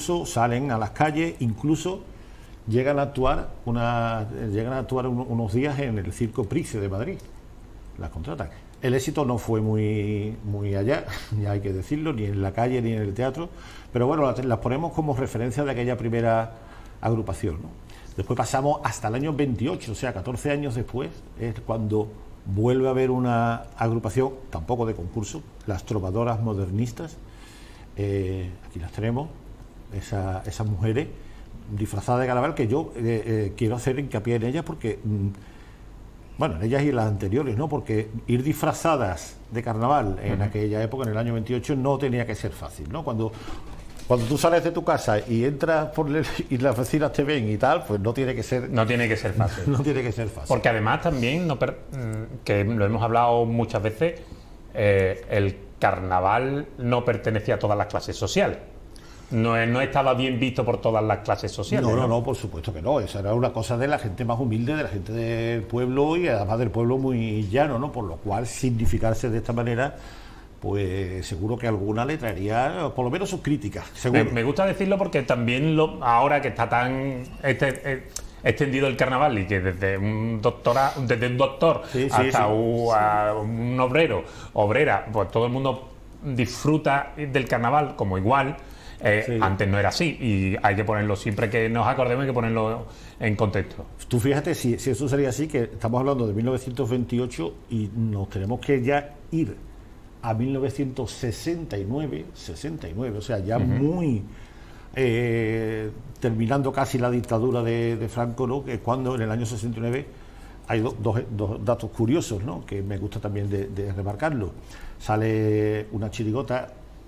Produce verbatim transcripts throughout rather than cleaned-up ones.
concurso, salen a las calles, incluso llegan a actuar una llegan a actuar un, unos días en el Circo Price de Madrid. Las contratan. El éxito no fue muy muy allá, ya hay que decirlo, ni en la calle ni en el teatro, pero bueno, las, las ponemos como referencia de aquella primera agrupación, ¿no? Después pasamos hasta el año veintiocho, o sea, catorce años después, es cuando vuelve a haber una agrupación, tampoco de concurso, las Trovadoras Modernistas. Eh, aquí las tenemos, esa, esas mujeres disfrazadas de carnaval, que yo eh, eh, quiero hacer hincapié en ellas porque, mm, bueno, en ellas y en las anteriores, ¿no? Porque ir disfrazadas de carnaval en uh-huh. aquella época, en el año veintiocho, no tenía que ser fácil, ¿no? Cuando, cuando tú sales de tu casa y entras por el, y las vecinas te ven y tal, pues no tiene que ser... No tiene que ser fácil. No tiene que ser fácil. Porque además también, no per, que lo hemos hablado muchas veces, eh, el carnaval no pertenecía a todas las clases sociales. No, no estaba bien visto por todas las clases sociales. No, no, no, por supuesto que no. Esa era una cosa de la gente más humilde, de la gente del pueblo y además del pueblo muy llano, ¿no? Por lo cual significarse de esta manera, pues seguro que alguna le traería por lo menos sus críticas. Seguro. Me, me gusta decirlo porque también lo, ahora que está tan este, eh, extendido el carnaval y que desde un doctora, desde un doctor sí, sí, hasta sí, un, sí. A un obrero, obrera, pues todo el mundo disfruta del carnaval como igual. Eh, sí. Antes no era así y hay que ponerlo, siempre que nos acordemos hay que ponerlo en contexto. Tú fíjate si, si eso sería así, que estamos hablando de mil novecientos veintiocho y nos tenemos que ya ir a mil novecientos sesenta y nueve, o sea, ya uh-huh. muy eh, terminando casi la dictadura de, de Franco, ¿no? Que cuando en el año sesenta y nueve hay do, dos, dos datos curiosos, ¿no? Que me gusta también de, de remarcarlo. Sale una chirigota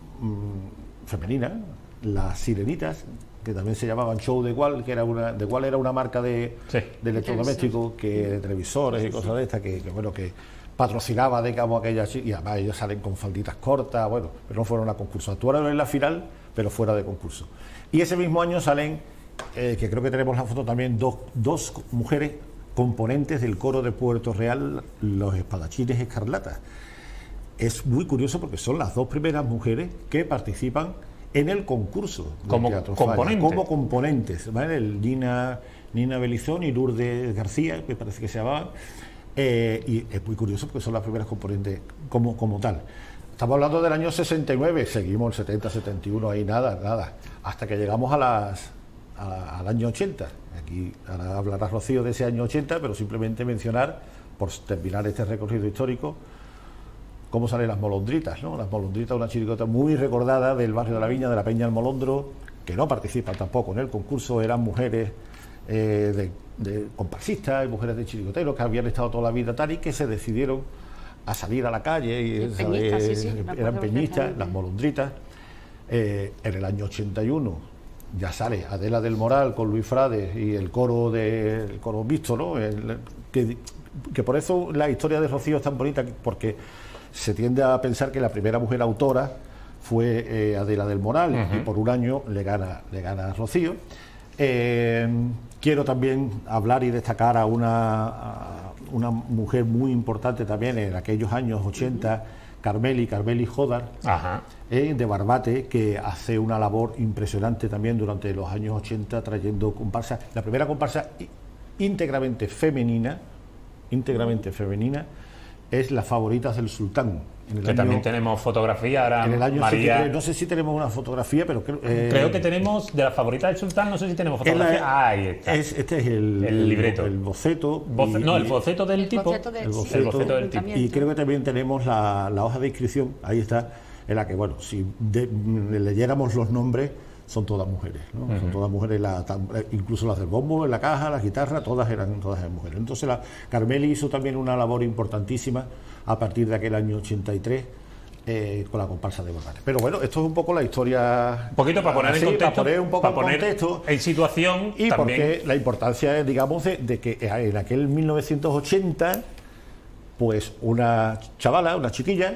mmm, femenina, Las Sirenitas, que también se llamaban Show de Igual, que era una de Igual era una marca de, sí. de electrodomésticos, que de televisores y cosas de estas, que, que bueno, que patrocinaba, digamos, aquellas, y además ellos salen con falditas cortas, bueno, pero no fueron a concurso, actuaron en la final, pero fuera de concurso. Y ese mismo año salen, eh, que creo que tenemos la foto también, dos, dos mujeres componentes del coro de Puerto Real, los Espadachines Escarlatas. Es muy curioso porque son las dos primeras mujeres que participan en el concurso de como Teatro componentes. Falla, como componentes, ¿vale? El Nina, Nina Belizón y Lourdes García, me parece que se llamaban, eh, y es muy curioso porque son las primeras componentes como, como tal. Estamos hablando del año sesenta y nueve, seguimos el setenta, setenta y uno, ahí nada, nada, hasta que llegamos a las, a, al año ochenta. Aquí ahora hablará Rocío de ese año ochenta, pero simplemente mencionar, por terminar este recorrido histórico, cómo salen Las Molondritas, ¿no? Las Molondritas, una chirigota muy recordada del barrio de la Viña, de la Peña del Molondro, que no participan tampoco en el concurso, eran mujeres eh, de, de comparsistas, mujeres de chirigoteros que habían estado toda la vida tal y que se decidieron a salir a la calle, y sí, peñistas, sí, sí, eran peñistas, Las Molondritas. Eh, en el año ochenta y uno ya sale Adela del Moral con Luis Frades y el coro de el coro mixto, ¿no? El, que, que por eso la historia de Rocío es tan bonita, porque se tiende a pensar que la primera mujer autora fue eh, Adela del Moral, uh-huh. y por un año le gana, le gana a Rocío. Eh, quiero también hablar y destacar a una, a una mujer muy importante también en aquellos años ochenta, uh-huh. Carmeli, Carmeli Jodar, uh-huh. eh, de Barbate, que hace una labor impresionante también durante los años ochenta, trayendo comparsas, la primera comparsa íntegramente femenina, íntegramente femenina, es Las Favoritas del Sultán. En el que año, también tenemos fotografía ahora. En el año María, setenta y tres, no sé si tenemos una fotografía, pero creo, eh, creo que tenemos de Las Favoritas del Sultán, no sé si tenemos fotografía. La, ah, ahí está. Es, este es el, el libreto. El, el boceto. Boce, y, no, el boceto del el tipo. Boceto de, el, boceto, el boceto del tipo. Y creo que también tenemos la, la hoja de inscripción, ahí está, en la que, bueno, si de, leyéramos los nombres, son todas mujeres, ¿no? Uh-huh. Son todas mujeres, la, incluso las del bombo, en la caja, la guitarra, todas eran todas eran mujeres. Entonces la Carmeli hizo también una labor importantísima a partir de aquel año ochenta y tres, eh, con la comparsa de Barbate. Pero bueno, esto es un poco la historia, un poquito para poner así, en contexto, para poner un poco para en poner contexto en situación, y también. Porque la importancia, digamos, de, de que en aquel mil novecientos ochenta, pues una chavala, una chiquilla,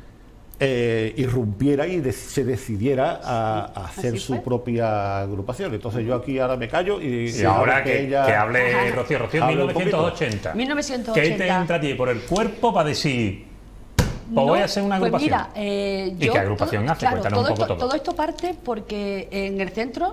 Eh, irrumpiera y de, se decidiera a, a hacer su propia agrupación. Entonces yo aquí ahora me callo y, y ahora que, que, ella que hable Ajá. Rocío, Rocío, mil novecientos ochenta. mil novecientos ochenta. ¿Qué te entra a ti por el cuerpo para decir, pues no, voy a hacer una agrupación? Pues mira, eh, ¿Y yo, qué agrupación todo, hace? claro, Cuéntanos todo un poco esto, todo. Todo esto parte porque en el centro